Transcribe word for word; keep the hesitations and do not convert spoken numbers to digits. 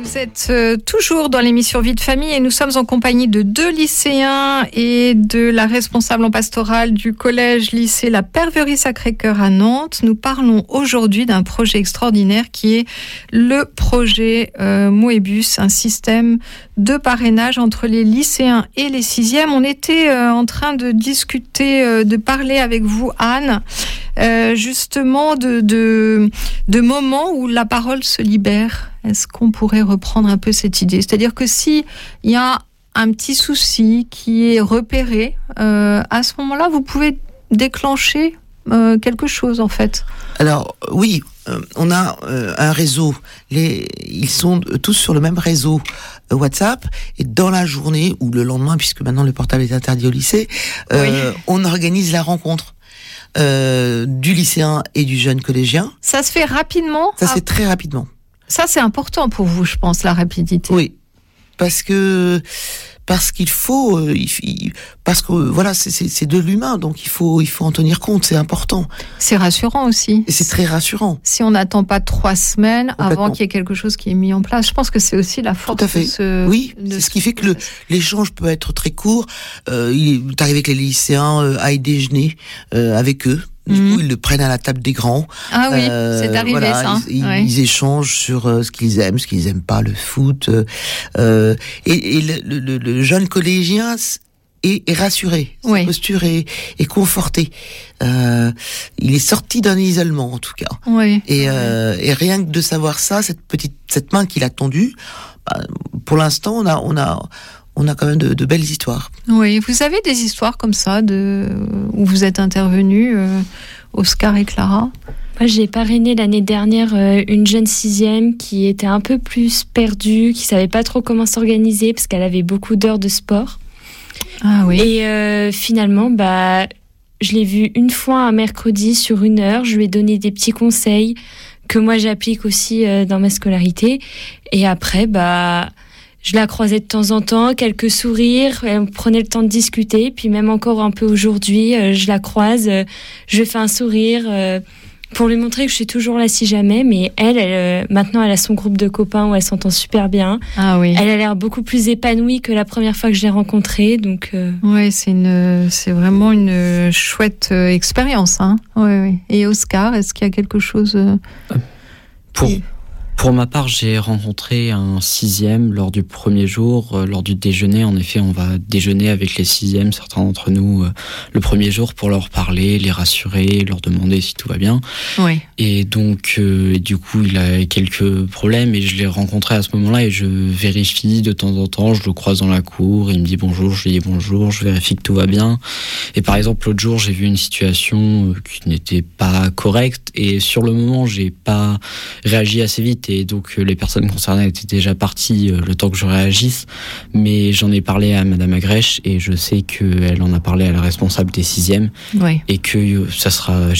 Vous êtes euh, toujours dans l'émission Vie de famille et nous sommes en compagnie de deux lycéens et de la responsable en pastoral du collège-lycée La Perverie Sacré-Cœur à Nantes. Nous parlons aujourd'hui d'un projet extraordinaire qui est le projet euh, Moebus, un système de parrainage entre les lycéens et les sixièmes. On était euh, en train de discuter, euh, de parler avec vous, Anne, euh, justement de, de, de moments où la parole se libère. Est-ce qu'on pourrait reprendre un peu cette idée ? C'est-à-dire que s'il y a un petit souci qui est repéré, euh, à ce moment-là, vous pouvez déclencher euh, quelque chose, en fait. Alors, oui, euh, on a euh, un réseau. Les, ils sont tous sur le même réseau euh, WhatsApp. Et dans la journée, ou le lendemain, puisque maintenant le portable est interdit au lycée, euh, oui. on organise la rencontre. Euh, du lycéen et du jeune collégien. Ça se fait rapidement ? Ça se fait très rapidement. Ça, c'est important pour vous, je pense, la rapidité. Oui, parce que parce qu'il faut, euh, il, parce que voilà, c'est, c'est, c'est de l'humain, donc il faut il faut en tenir compte, c'est important. C'est rassurant aussi. Et c'est très rassurant. Si on n'attend pas trois semaines avant qu'il y ait quelque chose qui est mis en place, je pense que c'est aussi la force. Tout à fait. De ce, oui, de c'est ce ce qui fait que le, l'échange peut être très court. Euh, il est arrivé avec les lycéens euh, à y déjeuner euh, avec eux. Du mmh. coup, ils le prennent à la table des grands. Ah oui, euh, c'est arrivé voilà, ça. Ils, ouais. ils échangent sur euh, ce qu'ils aiment, ce qu'ils aiment pas, le foot. Euh, et et le, le, le jeune collégien est, est rassuré. Sa oui. posture est, est confortée. Euh, il est sorti d'un isolement, en tout cas. Oui. Et, euh, et rien que de savoir ça, cette petite, cette main qu'il a tendue, bah, pour l'instant, on a, on a, on a quand même de, de belles histoires. Oui, vous avez des histoires comme ça de où vous êtes intervenus, euh, Oscar et Clara ? Moi, j'ai parrainé l'année dernière euh, une jeune sixième qui était un peu plus perdue, qui savait pas trop comment s'organiser parce qu'elle avait beaucoup d'heures de sport. Ah oui. Et euh, finalement, bah, je l'ai vue une fois un mercredi sur une heure. Je lui ai donné des petits conseils que moi j'applique aussi euh, dans ma scolarité. Et après, bah je la croisais de temps en temps, quelques sourires, elle prenait le temps de discuter, puis même encore un peu aujourd'hui, euh, je la croise, euh, je fais un sourire euh, pour lui montrer que je suis toujours là si jamais, mais elle, elle euh, maintenant elle a son groupe de copains où elle s'entend super bien. Ah oui. Elle a l'air beaucoup plus épanouie que la première fois que je l'ai rencontrée, donc. Euh... Oui, c'est une, c'est vraiment une chouette euh, expérience, hein. Oui, oui. Et Oscar, est-ce qu'il y a quelque chose euh... pour qui... Pour ma part, j'ai rencontré un sixième lors du premier jour, euh, lors du déjeuner. En effet, on va déjeuner avec les sixièmes, certains d'entre nous, euh, le premier jour pour leur parler, les rassurer, leur demander si tout va bien. Oui. Et donc, euh, et du coup, il a quelques problèmes et je l'ai rencontré à ce moment-là et je vérifie de temps en temps, je le croise dans la cour, il me dit bonjour, je lui dis bonjour, je vérifie que tout va bien. Et par exemple, l'autre jour, j'ai vu une situation qui n'était pas correcte et sur le moment, j'ai pas réagi assez vite. Et donc les personnes concernées étaient déjà parties euh, le temps que je réagisse, mais j'en ai parlé à Madame Agrèche et je sais qu'elle en a parlé à la responsable des sixièmes, oui. et que euh, ça sera